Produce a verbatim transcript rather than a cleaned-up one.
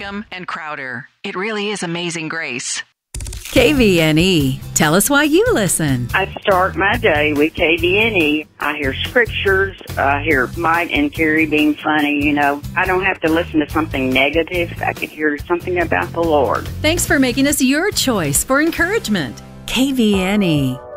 Brigham, and Crowder. It really is Amazing Grace. K V N E. Tell us why you listen. I start my day with K V N E. I hear scriptures. I hear Mike and Carrie being funny. You know, I don't have to listen to something negative. I can hear something about the Lord. Thanks for making us your choice for encouragement. K V N E.